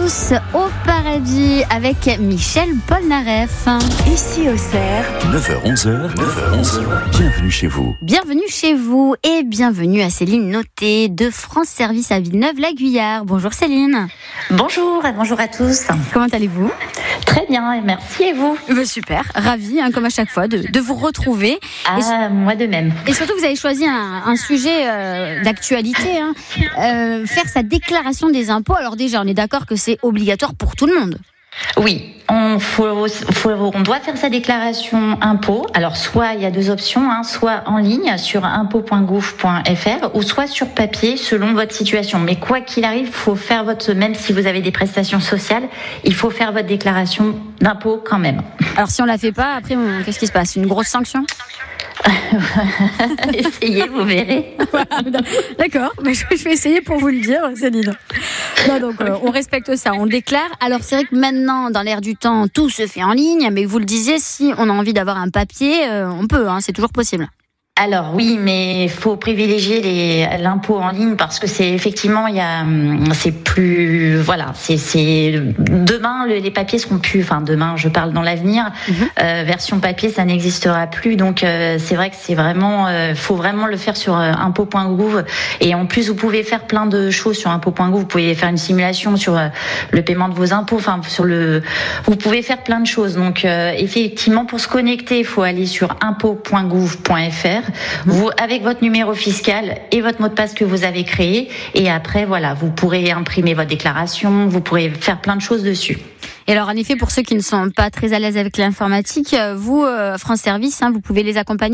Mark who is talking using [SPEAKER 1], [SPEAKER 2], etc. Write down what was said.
[SPEAKER 1] tous au paradis avec Michel Polnareff.
[SPEAKER 2] Ici Auxerre,
[SPEAKER 3] 9h-11h, bienvenue chez vous.
[SPEAKER 1] Bienvenue chez vous et bienvenue à Céline Noté de France Service à Villeneuve-la-Guyard. Bonjour Céline.
[SPEAKER 4] Bonjour à tous.
[SPEAKER 1] Comment allez-vous ?
[SPEAKER 4] Très bien, merci et vous ?
[SPEAKER 1] Super, ravie comme à chaque fois de vous retrouver.
[SPEAKER 4] Moi de même.
[SPEAKER 1] Et surtout vous avez choisi un sujet d'actualité, faire sa déclaration des impôts. Alors déjà on est d'accord que c'est obligatoire pour tout le monde.
[SPEAKER 4] Oui, on doit faire sa déclaration impôt. Alors soit il y a deux options, soit en ligne sur impôt.gouv.fr ou soit sur papier selon votre situation. Mais quoi qu'il arrive, il faut faire même si vous avez des prestations sociales, il faut faire votre déclaration d'impôt quand même.
[SPEAKER 1] Alors si on la fait pas, après qu'est-ce qui se passe ? Une grosse sanction ?
[SPEAKER 4] Essayez, vous verrez.
[SPEAKER 1] D'accord, mais je vais essayer pour vous le dire, Céline. Non, donc on respecte ça, on déclare. Alors c'est vrai que maintenant, dans l'air du temps, tout se fait en ligne, mais vous le disiez, si on a envie d'avoir un papier, on peut, c'est toujours possible.
[SPEAKER 4] Alors oui, mais il faut privilégier l'impôt en ligne parce que c'est effectivement c'est demain les papiers seront plus. Enfin demain, je parle dans l'avenir. Version papier, ça n'existera plus. Donc c'est vrai que c'est vraiment, faut vraiment le faire sur impôt.gouv. Et en plus, vous pouvez faire plein de choses sur impôt.gouv. Vous pouvez faire une simulation sur le paiement de vos impôts. Enfin vous pouvez faire plein de choses. Donc effectivement, pour se connecter, il faut aller sur impôt.gouv.fr. Vous, avec votre numéro fiscal et votre mot de passe que vous avez créé, et après, vous pourrez imprimer votre déclaration, vous pourrez faire plein de choses dessus.
[SPEAKER 1] Et alors, en effet, pour ceux qui ne sont pas très à l'aise avec l'informatique, vous, France Service, vous pouvez les accompagner ?